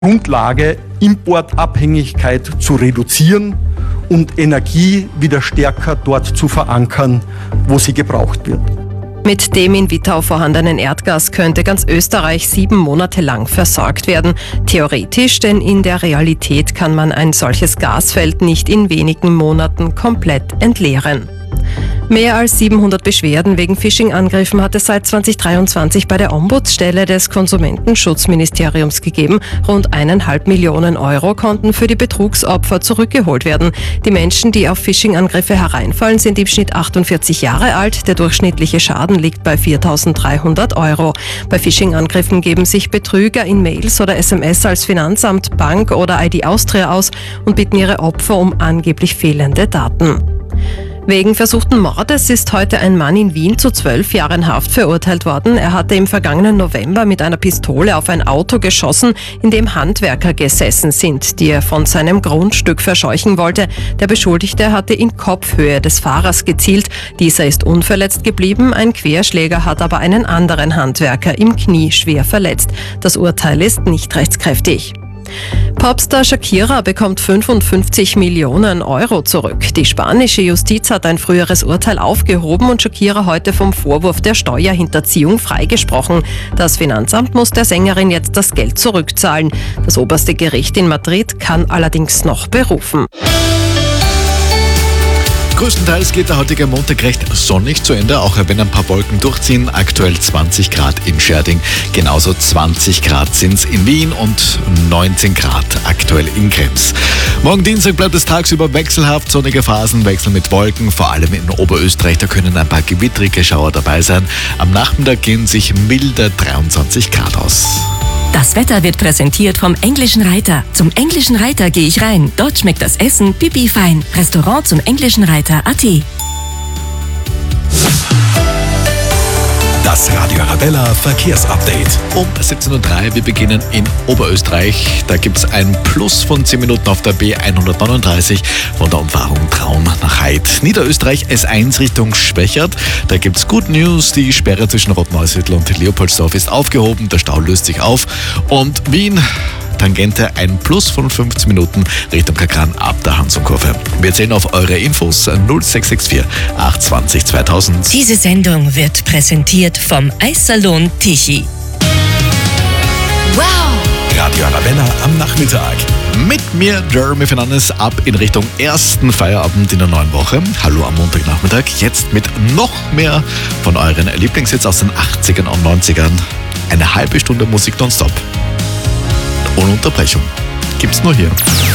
Grundlage, Importabhängigkeit zu reduzieren und Energie wieder stärker dort zu verankern, wo sie gebraucht wird. Mit dem in Wittau vorhandenen Erdgas könnte ganz Österreich 7 Monate lang versorgt werden. Theoretisch, denn in der Realität kann man ein solches Gasfeld nicht in wenigen Monaten komplett entleeren. Mehr als 700 Beschwerden wegen Phishing-Angriffen hat es seit 2023 bei der Ombudsstelle des Konsumentenschutzministeriums gegeben. Rund 1,5 Millionen Euro konnten für die Betrugsopfer zurückgeholt werden. Die Menschen, die auf Phishing-Angriffe hereinfallen, sind im Schnitt 48 Jahre alt. Der durchschnittliche Schaden liegt bei 4.300 Euro. Bei Phishing-Angriffen geben sich Betrüger in Mails oder SMS als Finanzamt, Bank oder ID Austria aus und bitten ihre Opfer um angeblich fehlende Daten. Wegen versuchten Mordes ist heute ein Mann in Wien zu 12 Jahren Haft verurteilt worden. Er hatte im vergangenen November mit einer Pistole auf ein Auto geschossen, in dem Handwerker gesessen sind, die er von seinem Grundstück verscheuchen wollte. Der Beschuldigte hatte in Kopfhöhe des Fahrers gezielt. Dieser ist unverletzt geblieben. Ein Querschläger hat aber einen anderen Handwerker im Knie schwer verletzt. Das Urteil ist nicht rechtskräftig. Popstar Shakira bekommt 55 Millionen Euro zurück. Die spanische Justiz hat ein früheres Urteil aufgehoben und Shakira heute vom Vorwurf der Steuerhinterziehung freigesprochen. Das Finanzamt muss der Sängerin jetzt das Geld zurückzahlen. Das oberste Gericht in Madrid kann allerdings noch berufen. Größtenteils geht der heutige Montag recht sonnig zu Ende, auch wenn ein paar Wolken durchziehen. Aktuell 20 Grad in Scherding, genauso 20 Grad sind es in Wien und 19 Grad aktuell in Krems. Morgen Dienstag bleibt es tagsüber wechselhaft, sonnige Phasen, Wechsel mit Wolken, vor allem in Oberösterreich, da können ein paar gewittrige Schauer dabei sein. Am Nachmittag gehen sich milde 23 Grad aus. Das Wetter wird präsentiert vom Englischen Reiter. Zum Englischen Reiter gehe ich rein. Dort schmeckt das Essen pipi fein. Restaurant zum Englischen Reiter.at. Das Radio Arabella Verkehrsupdate. Um 17.03 Uhr, wir beginnen in Oberösterreich. Da gibt es ein Plus von 10 Minuten auf der B139 von der Umfahrung Traun nach Heid. Niederösterreich S1 Richtung Schwächert. Da gibt es Good News. Die Sperre zwischen Rotneusiedl und Leopoldsdorf ist aufgehoben. Der Stau löst sich auf. Und Wien, Tangente, ein Plus von 15 Minuten Richtung Kakran ab der Hansonkurve. Wir zählen auf eure Infos 0664 820 2000. Diese Sendung wird präsentiert vom Eissalon Tichy. Wow! Radio Arabella am Nachmittag. Mit mir Jeremy Fernandes ab in Richtung ersten Feierabend in der neuen Woche. Hallo am Montagnachmittag. Jetzt mit noch mehr von euren Lieblingshits aus den 80ern und 90ern. Eine halbe Stunde Musik nonstop. Ohne Unterbrechung. Gibt's nur hier.